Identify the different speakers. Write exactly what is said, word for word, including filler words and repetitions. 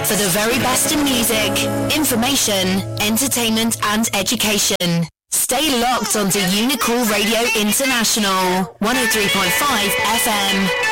Speaker 1: For the very best in music, information, entertainment and education. Stay locked onto Unicool Radio International, one oh three point five F M.